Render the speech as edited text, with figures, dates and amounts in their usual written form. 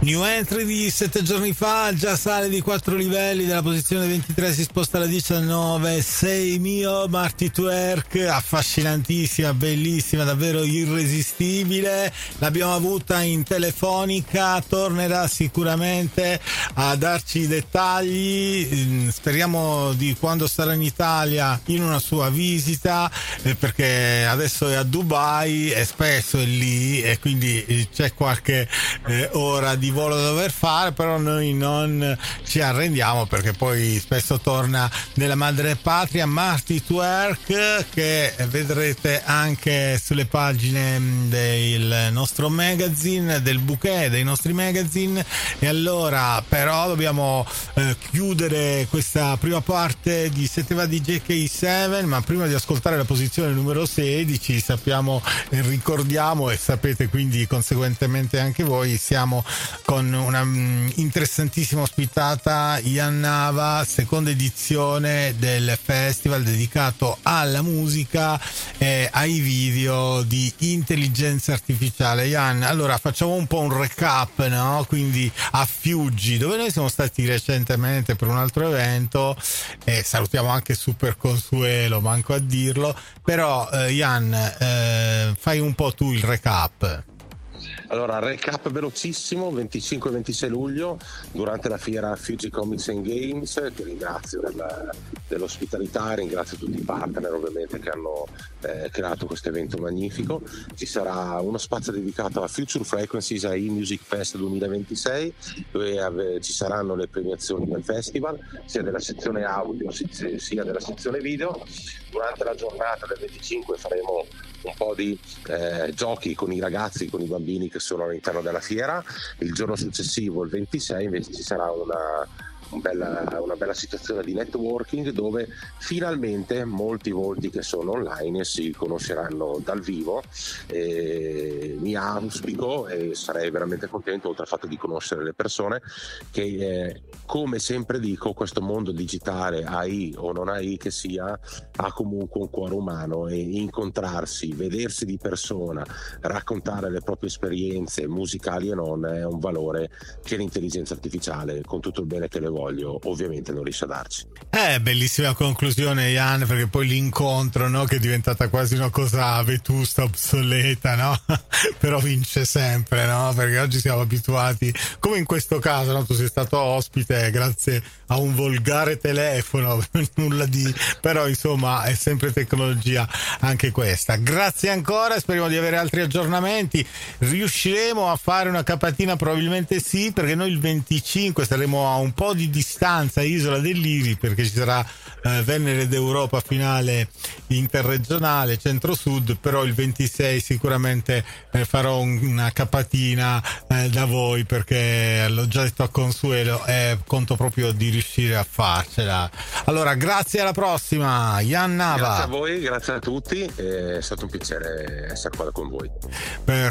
New entry di 7 giorni fa, già sale di 4 livelli, dalla posizione 23 si sposta alla 19. Sei mio, Marty Twerk, affascinantissima, bellissima, davvero irresistibile. L'abbiamo avuta in telefonica, tornerà sicuramente a darci i dettagli. Speriamo di quando sarà in Italia in una sua visita, perché adesso è a Dubai e spesso è lì e quindi c'è qualche ora di volo da dover fare, però noi non ci arrendiamo perché poi spesso torna nella madre patria. Marty Twerk, che vedrete anche sulle pagine del nostro magazine, del bouquet dei nostri magazine. E allora però dobbiamo chiudere questa prima parte di 7 va di JK7, ma prima di ascoltare la posizione numero 16 sappiamo, ricordiamo e sapete quindi conseguentemente anche voi, siamo con una interessantissima ospitata, Ian Nava, seconda edizione del festival dedicato alla musica e ai video di intelligenza artificiale. Ian, allora facciamo un po' un recap, no? Quindi a Fiuggi, dove noi siamo stati recentemente per un altro evento, e salutiamo anche Super Consuelo, manco a dirlo, però Ian, fai un po' tu il recap. Allora, recap velocissimo: 25 e 26 luglio durante la fiera Fuji Comics and Games, che ringrazio dell'ospitalità, ringrazio tutti i partner ovviamente che hanno creato questo evento magnifico. Ci sarà uno spazio dedicato a Future Frequencies a eMusic Fest 2026, dove ci saranno le premiazioni del festival, sia della sezione audio sia della sezione video. Durante la giornata del 25 faremo un po' di giochi con i ragazzi, con i bambini che sono all'interno della fiera. Il giorno successivo, il 26, invece ci sarà una bella situazione di networking, dove finalmente molti volti che sono online si conosceranno dal vivo. Mi auspico e sarei veramente contento, oltre al fatto di conoscere le persone, che come sempre dico, questo mondo digitale, AI o non AI che sia, ha comunque un cuore umano, e incontrarsi, vedersi di persona, raccontare le proprie esperienze musicali e non, è un valore che l'intelligenza artificiale, con tutto il bene che le voglio, ovviamente non riesce a darci. Bellissima conclusione, Ian, perché poi l'incontro, no, che è diventata quasi una cosa vetusta, obsoleta, no? Però vince sempre, no? Perché oggi siamo abituati, come in questo caso, no? Tu sei stato ospite grazie a un volgare telefono, nulla di, però insomma è sempre tecnologia anche questa. Grazie ancora, speriamo di avere altri aggiornamenti. Riusciremo a fare una capatina? Probabilmente sì, perché noi il 25 saremo a un po' di distanza, Isola dell'Iri, perché ci sarà Venere d'Europa finale interregionale centro-sud, però il 26 sicuramente farò una capatina da voi, perché l'ho già detto a Consuelo e conto proprio di riuscire a farcela. Allora, grazie, alla prossima, Ian Nava. Grazie a voi, grazie a tutti, è stato un piacere essere qua con voi. Perfetto.